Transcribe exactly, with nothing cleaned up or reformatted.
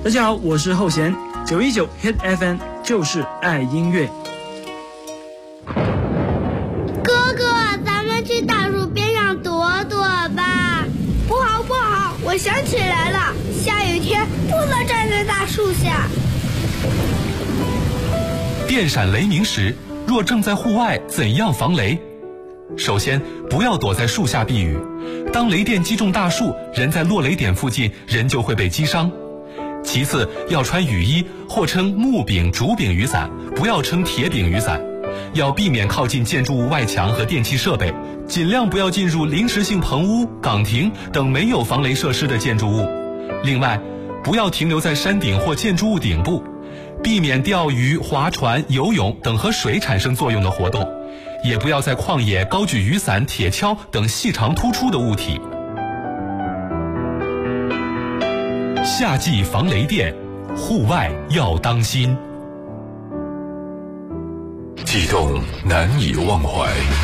大家好，我是后弦，九一九 Hit F M 就是爱音乐。 哥哥，咱们去大树边上躲躲吧。 不好不好，我想起来了，下雨天不能站在大树下。 电闪雷鸣时，若正在户外，怎样防雷？首先，不要躲在树下避雨。当雷电击中大树，人在落雷点附近，人就会被击伤。其次，要穿雨衣，或称木柄、竹柄雨伞，不要称铁柄雨伞。要避免靠近建筑物外墙和电气设备，尽量不要进入临时性棚屋、岗亭等没有防雷设施的建筑物。另外，不要停留在山顶或建筑物顶部，避免钓鱼、划船、游泳等和水产生作用的活动，也不要在旷野高举雨伞、铁锹等细长突出的物体。夏季防雷电，户外要当心。 悸动难以忘怀。